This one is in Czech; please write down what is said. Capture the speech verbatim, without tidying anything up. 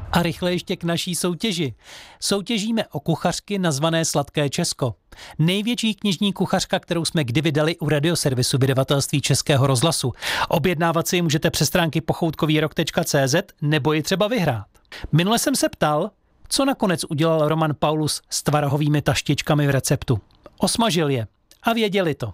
A rychle ještě k naší soutěži. Soutěžíme o kuchařky nazvané Sladké Česko. Největší knižní kuchařka, kterou jsme kdy vydali u radioservisu vydavatelství Českého rozhlasu. Objednávat si ji můžete přes stránky pochoutkovýrok tečka cé zet nebo ji třeba vyhrát. Minule jsem se ptal, co nakonec udělal Roman Paulus s tvarohovými taštičkami v receptu. Osmažil je a věděli to.